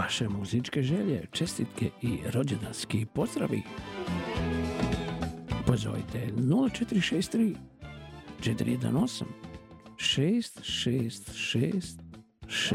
vaše muzičke želje, čestitke i rođendanski pozdravi. Pozovite 0463 418 666